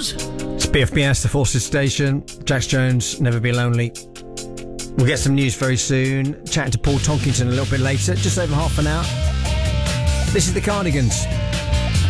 News. It's BFBS, the Forces Station. Jax Jones, Never Be Lonely. We'll get some news very soon. Chatting to Paul Tonkinson a little bit later, just over half an hour. This is the Cardigans.